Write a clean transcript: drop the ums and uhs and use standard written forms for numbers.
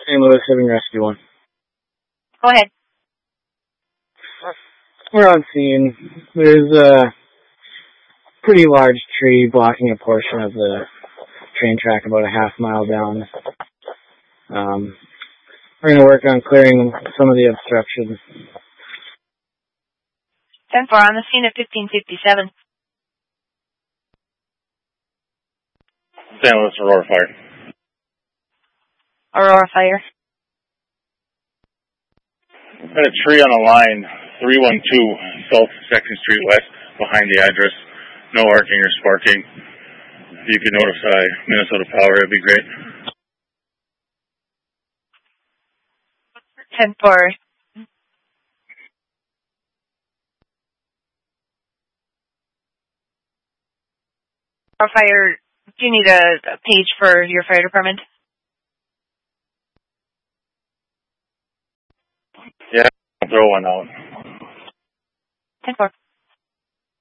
St. Louis Living Rescue 1. Go ahead. We're on scene. There's a pretty large tree blocking a portion of the train track about a half mile down. We're going to work on clearing some of the obstructions. 10-4 on the scene at 1557. St. Louis Aurora Fire. Aurora Fire. Got a tree on the line, 312 South 2nd Street West, behind the address. No arcing or sparking. If you could notify Minnesota Power, it'd be great. 10-4. Aurora Fire, do you need a page for your fire department? Yeah, I'll throw one out. 10-4.